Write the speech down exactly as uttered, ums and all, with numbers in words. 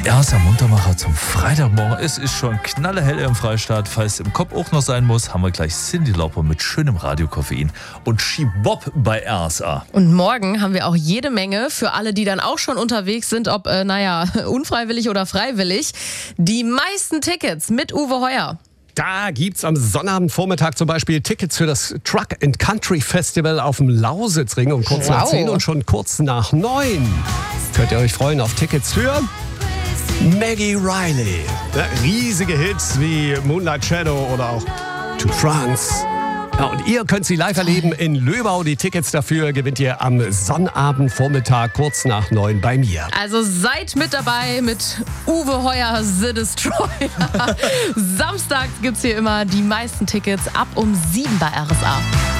Erster Muntermacher zum Freitagmorgen. Es ist schon knallehell im Freistaat. Falls es im Kopf auch noch sein muss, haben wir gleich Cyndi Lauper mit schönem Radiokoffein und Schibob bei R S A. Und morgen haben wir auch jede Menge für alle, die dann auch schon unterwegs sind, ob, äh, naja, unfreiwillig oder freiwillig. Die meisten Tickets mit Uwe Heuer. Da gibt's am Sonnabendvormittag zum Beispiel Tickets für das Truck and Country Festival auf dem Lausitzring um kurz Wow. nach zehn und schon kurz nach neun. Könnt ihr euch freuen auf Tickets für Maggie Riley. Ja, riesige Hits wie Moonlight Shadow oder auch To France. Ja, und ihr könnt sie live erleben in Löbau. Die Tickets dafür gewinnt ihr am Sonnabendvormittag kurz nach neun bei mir. Also seid mit dabei mit Uwe Heuer, The Destroyer. Samstags gibt's hier immer die meisten Tickets ab um sieben bei R S A.